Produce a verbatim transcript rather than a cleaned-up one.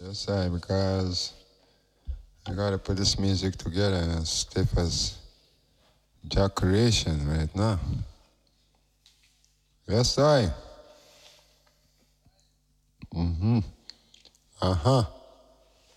Yes, I, because I gotta put this music together as stiff as Jack creation right now. Yes, I. Mm-hmm. Uh-huh.